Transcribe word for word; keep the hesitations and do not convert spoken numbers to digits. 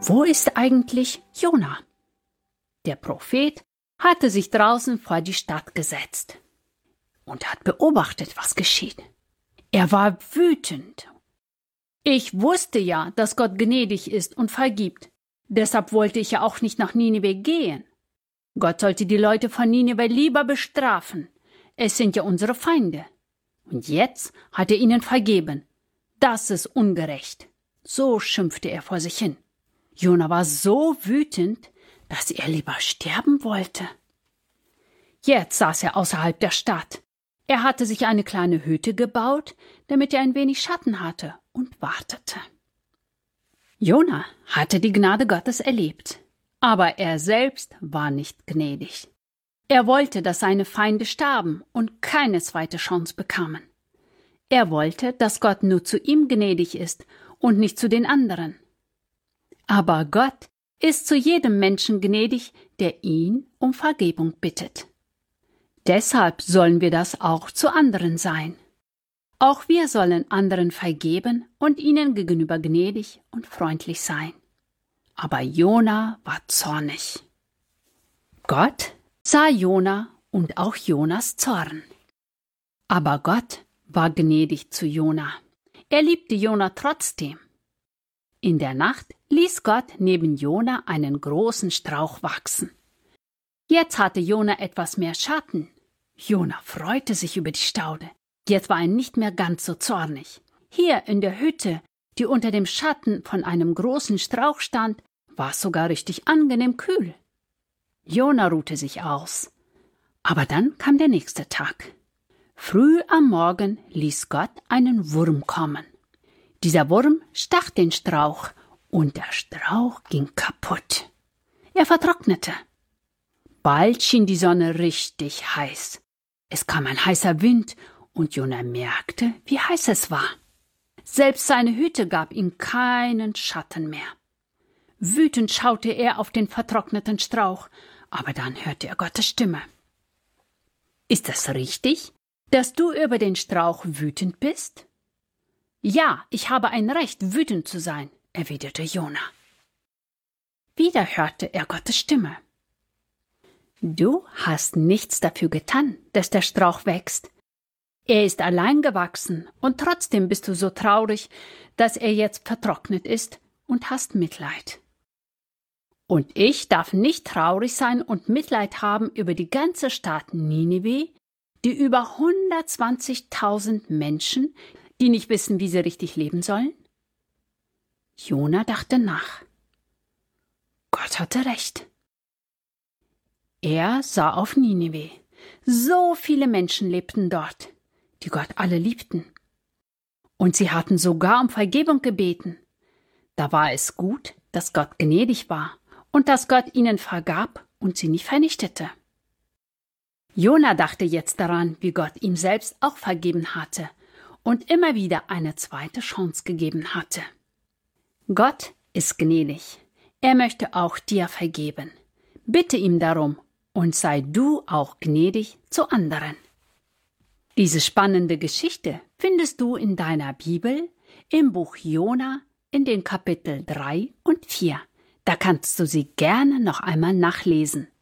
Wo ist eigentlich Jona? Der Prophet hatte sich draußen vor die Stadt gesetzt und hat beobachtet, was geschieht. Er war wütend. Ich wusste ja, dass Gott gnädig ist und vergibt. Deshalb wollte ich ja auch nicht nach Ninive gehen. Gott sollte die Leute von Ninive lieber bestrafen. Es sind ja unsere Feinde. Und jetzt hat er ihnen vergeben. Das ist ungerecht. So schimpfte er vor sich hin. Jona war so wütend, dass er lieber sterben wollte. Jetzt saß er außerhalb der Stadt. Er hatte sich eine kleine Hütte gebaut, damit er ein wenig Schatten hatte, und wartete. Jona hatte die Gnade Gottes erlebt, aber er selbst war nicht gnädig. Er wollte, dass seine Feinde starben und keine zweite Chance bekamen. Er wollte, dass Gott nur zu ihm gnädig ist und nicht zu den anderen. Aber Gott ist zu jedem Menschen gnädig, der ihn um Vergebung bittet. Deshalb sollen wir das auch zu anderen sein. Auch wir sollen anderen vergeben und ihnen gegenüber gnädig und freundlich sein. Aber Jona war zornig. Gott sah Jona und auch Jonas Zorn. Aber Gott war gnädig zu Jona. Er liebte Jona trotzdem. In der Nacht ließ Gott neben Jona einen großen Strauch wachsen. Jetzt hatte Jona etwas mehr Schatten. Jona freute sich über die Staude. Jetzt war er nicht mehr ganz so zornig. Hier in der Hütte, die unter dem Schatten von einem großen Strauch stand, war es sogar richtig angenehm kühl. Jona ruhte sich aus. Aber dann kam der nächste Tag. Früh am Morgen ließ Gott einen Wurm kommen. Dieser Wurm stach den Strauch und der Strauch ging kaputt. Er vertrocknete. Bald schien die Sonne richtig heiß. Es kam ein heißer Wind und Jona merkte, wie heiß es war. Selbst seine Hütte gab ihm keinen Schatten mehr. Wütend schaute er auf den vertrockneten Strauch, aber dann hörte er Gottes Stimme. Ist es richtig, dass du über den Strauch wütend bist? Ja, ich habe ein Recht, wütend zu sein, erwiderte Jona. Wieder hörte er Gottes Stimme. Du hast nichts dafür getan, dass der Strauch wächst. Er ist allein gewachsen und trotzdem bist du so traurig, dass er jetzt vertrocknet ist und hast Mitleid. Und ich darf nicht traurig sein und Mitleid haben über die ganze Stadt Ninive, die über hundertzwanzigtausend Menschen, die nicht wissen, wie sie richtig leben sollen? Jona dachte nach. Gott hatte recht. Er sah auf Ninive. So viele Menschen lebten dort, die Gott alle liebten. Und sie hatten sogar um Vergebung gebeten. Da war es gut, dass Gott gnädig war und dass Gott ihnen vergab und sie nicht vernichtete. Jona dachte jetzt daran, wie Gott ihm selbst auch vergeben hatte und immer wieder eine zweite Chance gegeben hatte. Gott ist gnädig. Er möchte auch dir vergeben. Bitte ihm darum und sei du auch gnädig zu anderen. Diese spannende Geschichte findest du in deiner Bibel im Buch Jona in den Kapitel drei und vier. Da kannst du sie gerne noch einmal nachlesen.